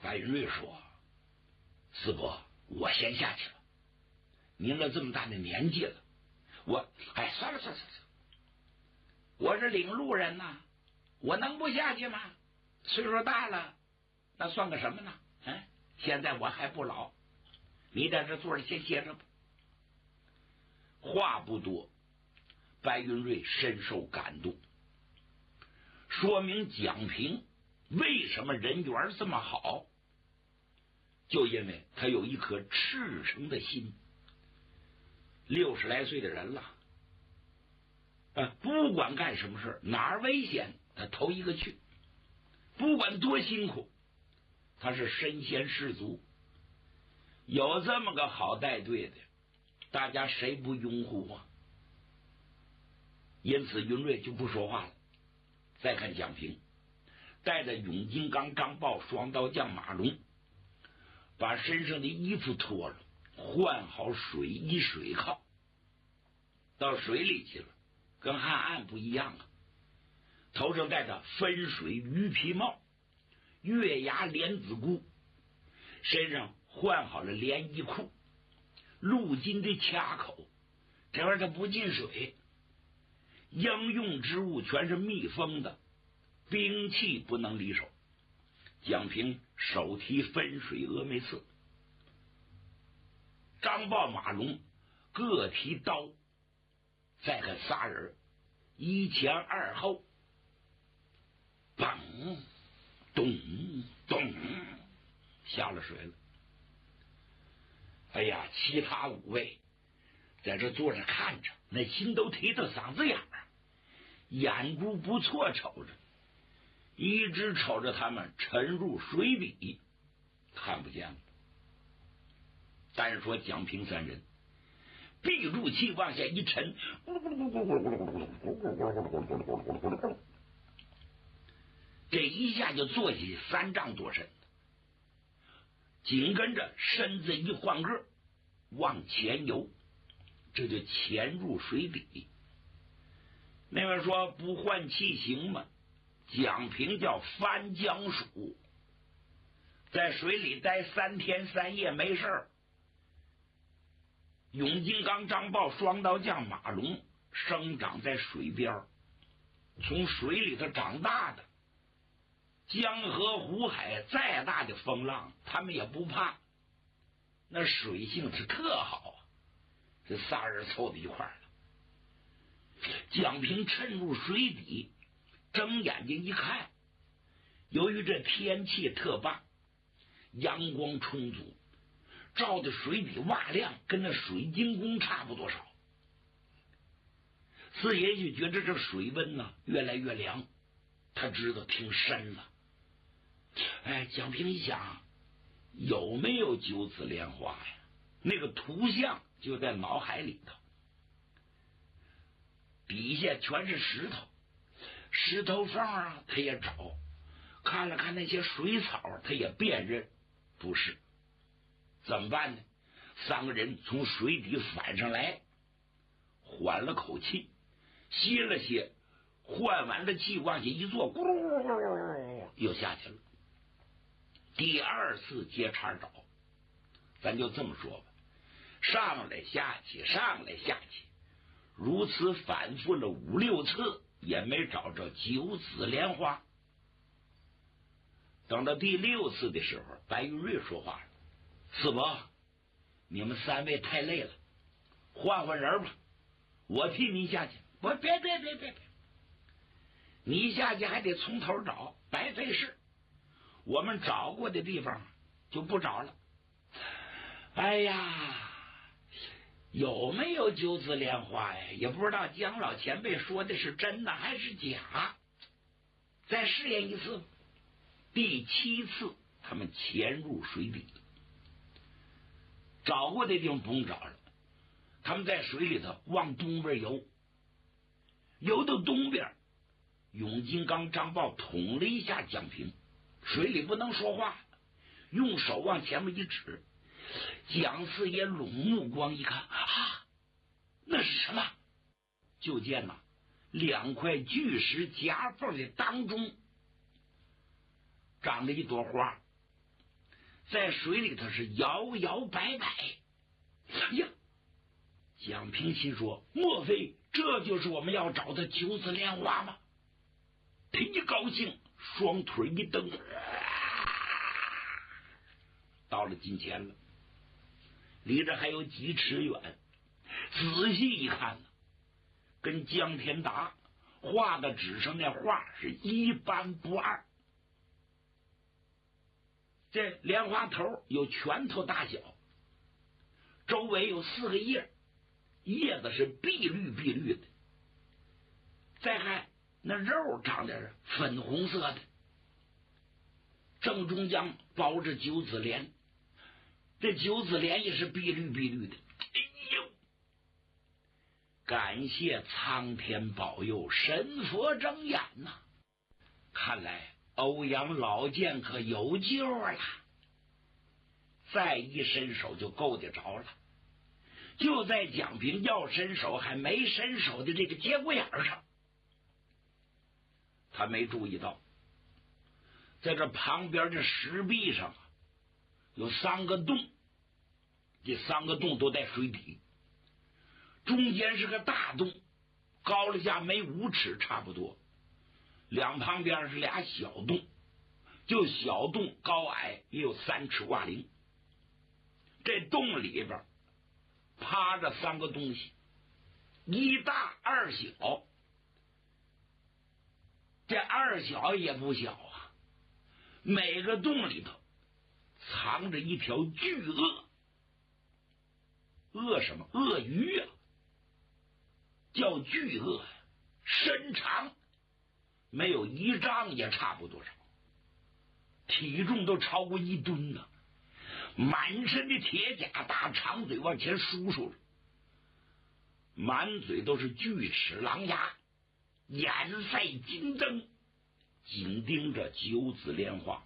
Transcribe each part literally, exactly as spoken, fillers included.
白云瑞说：“四伯，我先下去了。您了这么大的年纪了，我哎，算了算了算了，我是领路人呐，我能不下去吗？岁数大了，那算个什么呢？哎，现在我还不老，你在这坐着先歇着吧。”话不多，白云瑞深受感动，说明蒋平为什么人缘这么好，就因为他有一颗赤诚的心。六十来岁的人了，啊，不管干什么事，哪儿危险他头一个去，不管多辛苦，他是身先士卒。有这么个好带队的，大家谁不拥护啊？因此云瑞就不说话了。再看蒋平带着永金刚、张豹、双刀将马龙，把身上的衣服脱了，换好水衣水靠，到水里去了，跟汉岸不一样啊。头上戴着分水鱼皮帽，月牙莲子箍，身上换好了连衣裤，鹿筋的卡口，这玩意儿它不进水，应用之物全是密封的，兵器不能离手。蒋平手提分水峨眉刺，张豹、马龙各提刀，再看仨人一前二后，嘣咚咚下了水了。哎呀，其他五位在这坐着看着，那心都提到嗓子眼儿，眼珠不错瞅着，一直瞅着他们沉入水底，看不见了。但是说蒋平三人闭住气往下一沉，这一下就坐起三丈多深，紧跟着身子一换个往前游，这就潜入水底。那位说不换气行吗？蒋平叫翻江鼠，在水里待三天三夜没事儿。永金刚、张豹、双刀将马龙生长在水边，从水里头长大的，江河湖海再大的风浪他们也不怕，那水性是特好啊。这仨人凑到一块儿了，蒋平沉入水底，睁眼睛一看，由于这天气特棒，阳光充足，照的水底瓦亮，跟那水晶宫差不多少。四爷就觉得这水温呢越来越凉，他知道挺深了。哎，蒋平一想，有没有九子莲花呀？那个图像就在脑海里头，底下全是石头，石头缝啊他也找，看了看那些水草他也辨认不是。怎么办呢？三个人从水底反上来，缓了口气，歇了歇，换完了气往下一坐，咕噜又下去了。第二次接茬找，咱就这么说吧，上来下去上来下去，如此反复了五六次，也没找着九子莲花。等到第六次的时候，白云瑞说话了：“四伯，你们三位太累了，换换人吧，我替你下去。”我别别别别别，你下去还得从头找，白费事。我们找过的地方就不找了。哎呀，有没有九子莲花呀？也不知道姜老前辈说的是真的还是假。再试验一次。第七次他们潜入水底，找过的地方不用找了，他们在水里头往东边游，游到东边，永金刚、张豹捅了一下蒋平，水里不能说话，用手往前面一指。蒋四爷拢目光一看，啊，那是什么？就见呐，两块巨石夹缝的当中长了一朵花， 在水里头是摇摇摆摆。哎呀，蒋平心说，莫非这就是我们要找的九子莲花吗？他一高兴，双腿一蹬，到了近前了，离着还有几尺远，仔细一看呢，跟江天达画的纸上那画是一般不二。这莲花头有拳头大小，周围有四个叶，叶子是碧绿碧绿的，再看那肉长得是粉红色的，正中间包着九子莲，这九子莲也是碧绿碧绿的。哎呦，感谢苍天保佑，神佛睁眼呐！看来欧阳老剑客有救了，再一伸手就够得着了。就在蒋平要伸手还没伸手的这个节骨眼上，他没注意到，在这旁边这石壁上有三个洞，这三个洞都在水底，中间是个大洞，高了下没五尺差不多，两旁边是俩小洞，就小洞高矮也有三尺挂零。这洞里边趴着三个东西，一大二小。这二小也不小啊，每个洞里头藏着一条巨鳄。鳄什么？鳄鱼啊，叫巨鳄，身长没有一丈也差不多少，体重都超过一吨呢，满身的铁甲，大长嘴往前梳梳着，满嘴都是锯齿狼牙，眼赛金灯，紧盯着九子莲花。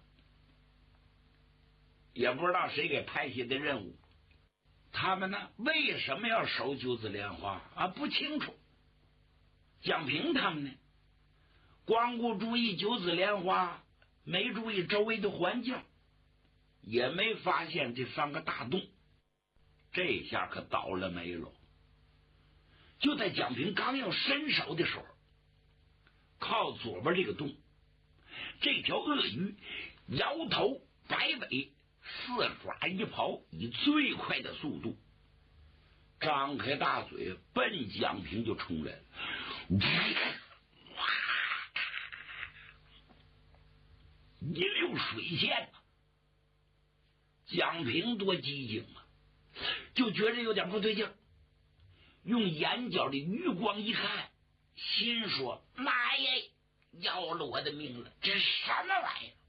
也不知道谁给派下的任务，他们呢为什么要守九子莲花啊？不清楚。蒋平他们呢，光顾注意九子莲花，没注意周围的环境，也没发现这三个大洞。这下可倒了霉了。就在蒋平刚要伸手的时候，靠左边这个洞，这条鳄鱼摇头摆尾，四爪一刨，以最快的速度张开大嘴奔蒋平就冲来了。一溜水线啊！蒋平多机警啊，就觉着有点不对劲儿，用眼角的余光一看，心说：妈耶，要了我的命了，这是什么玩意儿？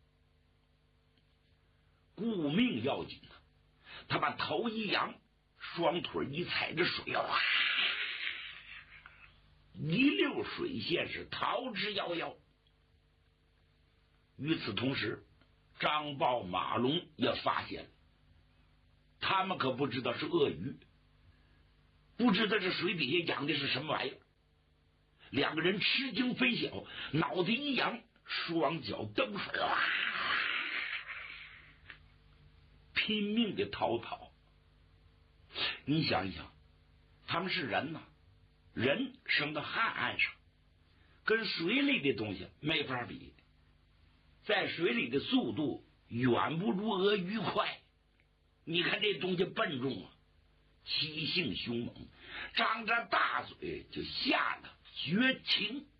顾命要紧啊！他把头一扬，双腿一踩着水，哇，一溜水线是逃之夭夭。与此同时，张豹、马龙也发现了，他们可不知道是鳄鱼，不知道这水底下养的是什么玩意儿。两个人吃惊非小，脑袋一扬，双脚蹬水，哇，拼命的逃跑。你想一想，他们是人呐、啊，人生到旱岸上，跟水里的东西没法比，在水里的速度远不如鳄鱼快。你看这东西笨重啊，习性凶猛，张着大嘴就下了绝情。